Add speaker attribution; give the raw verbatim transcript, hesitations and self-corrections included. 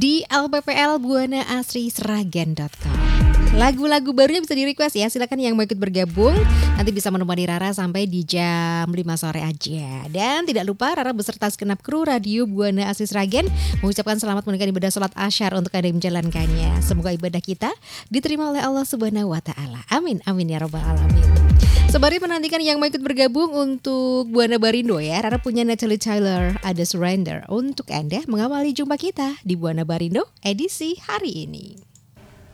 Speaker 1: di l p p l buana asri sragen dot com. Lagu-lagu barunya bisa di-request ya. Silakan yang mau ikut bergabung. Nanti bisa menemani Rara sampai di jam lima sore aja. Dan tidak lupa Rara beserta segenap kru Radio Buana Asri Sragen mengucapkan selamat menunaikan ibadah sholat asyar untuk Anda yang menjalankannya. Semoga ibadah kita diterima oleh Allah Subhanahu wa taala. Amin amin ya rabbal alamin. Sembari menantikan yang mau ikut bergabung untuk Buana Barindo ya, Rara punya Natalie Tyler, ada Surrender untuk Anda mengawali jumpa kita di Buana Barindo edisi hari ini.